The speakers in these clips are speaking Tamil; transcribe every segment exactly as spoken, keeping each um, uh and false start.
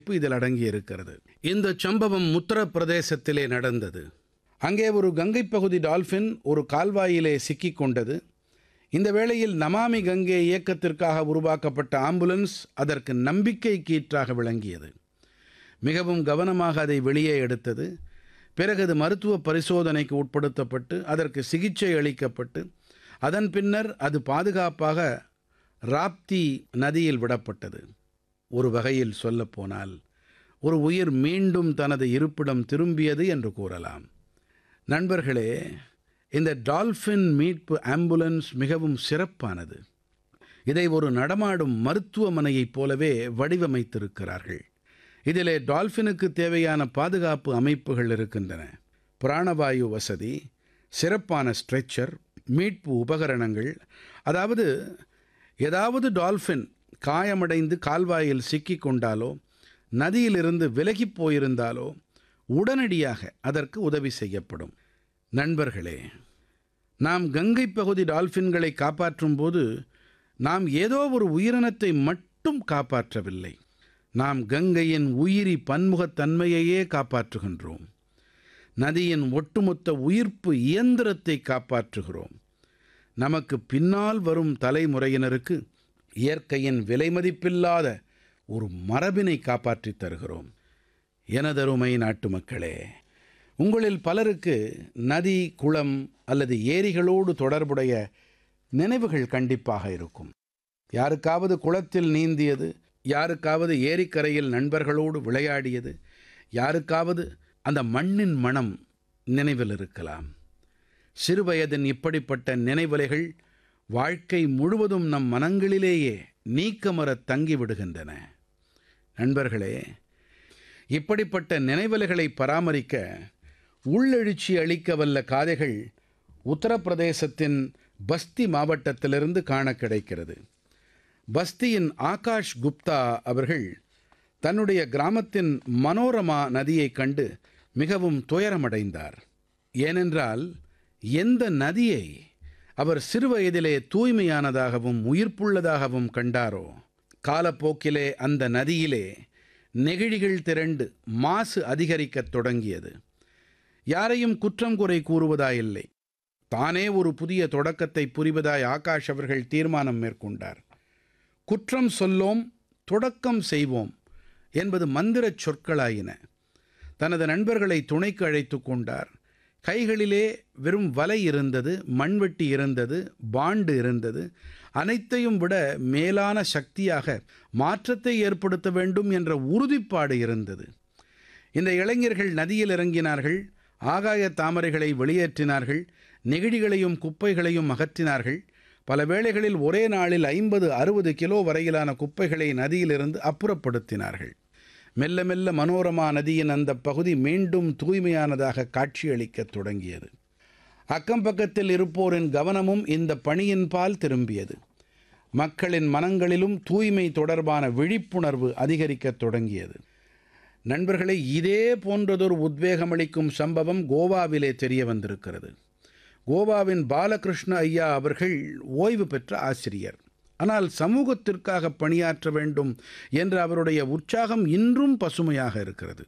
இதில் அடங்கி இருக்கிறது. இந்த சம்பவம் உத்தரப்பிரதேசத்திலே நடந்தது. அங்கே ஒரு கங்கை பகுதி டால்பின் ஒரு கால்வாயிலே சிக்கிக் கொண்டது. இந்த வேளையில் நமாமி கங்கே இயக்கத்திற்காக உருவாக்கப்பட்ட ஆம்புலன்ஸ் அதற்கு நம்பிக்கை கீற்றாக விளங்கியது. மிகவும் கவனமாக அதை வெளியே எடுத்தது. பிறகு அது மருத்துவ பரிசோதனைக்கு உட்படுத்தப்பட்டு அதற்கு சிகிச்சை அளிக்கப்பட்டு அதன் பின்னர் அது பாதுகாப்பாக ராப்தி நதியில் விடப்பட்டது. ஒரு வகையில் சொல்லப்போனால் ஒரு உயிர் மீண்டும் தனது இருப்பிடம் திரும்பியது என்று கூறலாம். நண்பர்களே, இந்த டால்பின் மீட்பு ஆம்புலன்ஸ் மிகவும் சிறப்பானது. இதை ஒரு நடமாடும் மருத்துவமனையைப் போலவே வடிவமைத்திருக்கிறார்கள். இதிலே டால்பினுக்கு தேவையான பாதுகாப்பு அமைப்புகள் இருக்கின்றன. பிராணவாயு வசதி, சிறப்பான ஸ்ட்ரெச்சர், மீட்பு உபகரணங்கள். அதாவது ஏதாவது டால்பின் காயமடைந்து கால்வாயில் சிக்கிக் கொண்டாலோ நதியிலிருந்து விலகிப் போயிருந்தாலோ உடனடியாக அதற்கு உதவி செய்யப்படும். நண்பர்களே, நாம் கங்கை பகுதி டால்பின்களை காப்பாற்றும் போது நாம் ஏதோ ஒரு உயிரினத்தை மட்டும் காப்பாற்றவில்லை. நாம் கங்கையின் உயிரி பன்முகத்தன்மையையே காப்பாற்றுகின்றோம். நதியின் ஒட்டுமொத்த உயிர்ப்பு இயந்திரத்தை காப்பாற்றுகிறோம். நமக்கு பின்னால் வரும் தலைமுறையினருக்கு இயற்கையின் விலைமதிப்பில்லாத ஒரு மரபினை காப்பாற்றித் தருகிறோம். எனதருமை நாட்டுமக்களே, உங்களில் பலருக்கு நதி, குளம் அல்லது ஏரிகளோடு தொடர்புடைய நினைவுகள் கண்டிப்பாக இருக்கும். யாருக்காவது குளத்தில் நீந்தியது, யாருக்காவது ஏரிக்கரையில் நண்பர்களோடு விளையாடியது, யாருக்காவது அந்த மண்ணின் மனம் நினைவில் இருக்கலாம். சிறுவயதின் இப்படிப்பட்ட நினைவலைகள் வாழ்க்கை முழுவதும் நம் மனங்களிலேயே நீக்கமறத் தங்கிவிடுகின்றன. நண்பர்களே, இப்படிப்பட்ட நினைவலைகளை பராமரிக்க உள்ளெழுச்சி அளிக்க வல்ல காதைகள் உத்தரப்பிரதேசத்தின் பஸ்தி மாவட்டத்திலிருந்து காண கிடைக்கிறது. பஸ்தியின் ஆகாஷ் குப்தா அவர்கள் தன்னுடைய கிராமத்தின் மனோரமா நதியைக் கண்டு மிகவும் துயரமடைந்தார். ஏனென்றால் எந்த நதியை அவர் சிறுவயதிலே தூய்மையானதாகவும் உயிர்ப்புள்ளதாகவும் கண்டாரோ, காலப்போக்கிலே அந்த நதியிலே நெகிழிகள் திரண்டு மாசு அதிகரிக்கத் தொடங்கியது. யாரையும் குற்றம் குறை கூறுவதாயில்லை. தானே ஒரு புதிய தொடக்கத்தை புரிவதாய் ஆகாஷ் அவர்கள் தீர்மானம் மேற்கொண்டார். குற்றம் சொல்லோம், தொடக்கம் செய்வோம் என்பது மந்திரச் சொற்களாயின. தனது நண்பர்களை துணைக்கு அழைத்து கொண்டார். கைகளிலே வெறும் வலை இருந்தது, மண்வெட்டி இருந்தது, பாண்டு இருந்தது. அனைத்தையும் விட மேலான சக்தியாக மாற்றத்தை ஏற்படுத்த வேண்டும் என்ற உறுதிப்பாடு இருந்தது. இந்த இளைஞர்கள் நதியில் இறங்கினார்கள், ஆகாய தாமரைகளை வெளியேற்றினார்கள், நெகிழிகளையும் குப்பைகளையும் அகற்றினார்கள். பல வேளைகளில் ஒரே நாளில் ஐம்பது அறுபது கிலோ வரையிலான குப்பைகளை நதியிலிருந்து அப்புறப்படுத்தினார்கள். மெல்ல மெல்ல மனோரமா நதியின் அந்த பகுதி மீண்டும் தூய்மையானதாக காட்சியளிக்கத் தொடங்கியது. அக்கம் பக்கத்தில் இருப்போரின் கவனமும் இந்த பணியின் பால் திரும்பியது. மக்களின் மனங்களிலும் தூய்மை தொடர்பான விழிப்புணர்வு அதிகரிக்கத் தொடங்கியது. நண்பர்களே, இதே போன்றதொரு உத்வேகமளிக்கும் சம்பவம் கோவாவிலே தெரிய வந்திருக்கிறது. கோவாவின் பாலகிருஷ்ண ஐயா அவர்கள் ஓய்வு பெற்ற ஆசிரியர். ஆனால் சமூகத்திற்காக பணியாற்ற வேண்டும் என்ற அவருடைய உற்சாகம் இன்றும் பசுமையாக இருக்கிறது.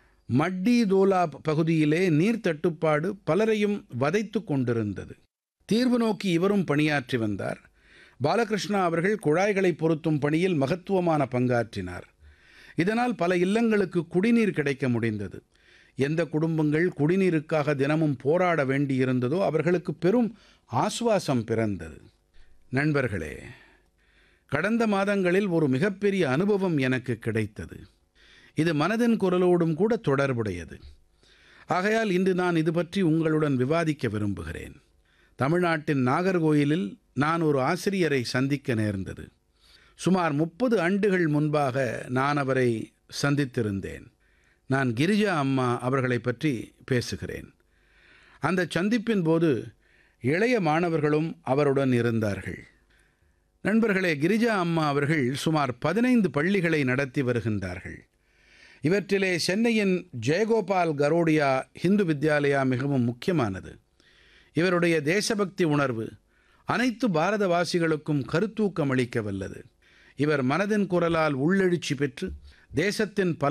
மட்டி தோலா பகுதியிலே நீர் தட்டுப்பாடு பலரையும் வதைத்து கொண்டிருந்தது. தீர்வு நோக்கி இவரும் பணியாற்றி வந்தார். பாலகிருஷ்ணா அவர்கள் குழாய்களை பொருத்தும் பணியில் மகத்துவமான பங்காற்றினார். இதனால் பல இல்லங்களுக்கு குடிநீர் கிடைக்க முடிந்தது. எந்த குடும்பங்கள் குடிநீருக்காக தினமும் போராட வேண்டியிருந்ததோ அவர்களுக்கு பெரும் ஆசுவாசம் பிறந்தது. நண்பர்களே, கடந்த மாதங்களில் ஒரு மிகப்பெரிய அனுபவம் எனக்கு கிடைத்தது. இது மனதின் குரலோடும் கூட தொடர்புடையது. ஆகையால் இன்று நான் இது பற்றி உங்களுடன் விவாதிக்க விரும்புகிறேன். தமிழ்நாட்டின் நாகர்கோயிலில் நான் ஒரு ஆசிரியரை சந்திக்க நேர்ந்தது. சுமார் முப்பது ஆண்டுகள் முன்பாக நான் அவரை சந்தித்திருந்தேன். நான் கிரிஜா அம்மா அவர்களை பற்றி பேசுகிறேன். அந்த சந்திப்பின் போது இளைய மாணவர்களும் அவருடன் இருந்தார்கள். நண்பர்களே, கிரிஜா அம்மா அவர்கள் சுமார் பதினைந்து பள்ளிகளை நடத்தி வருகின்றார்கள். இவற்றிலே சென்னையின் ஜெயகோபால் கரோடியா ஹிந்து வித்யாலயா மிகவும் முக்கியமானது. இவருடைய தேசபக்தி உணர்வு அனைத்து பாரதவாசிகளுக்கும் கருத்தூக்கம் அளிக்க வல்லது. இவர் மனதின் குரலால் உள்ளெழுச்சி பெற்று தேசத்தின்